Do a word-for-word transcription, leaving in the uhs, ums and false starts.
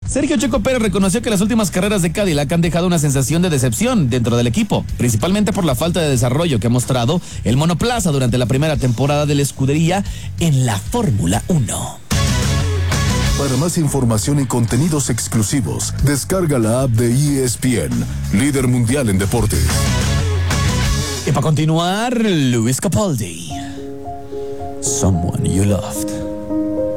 Sergio Checo Pérez reconoció que las últimas carreras de Cadillac han dejado una sensación de decepción dentro del equipo, principalmente por la falta de desarrollo que ha mostrado el monoplaza durante la primera temporada de la escudería en la Fórmula uno. Para más información y contenidos exclusivos, descarga la app de E S P N, líder mundial en deportes. Y para continuar, Lewis Capaldi, Someone You Loved.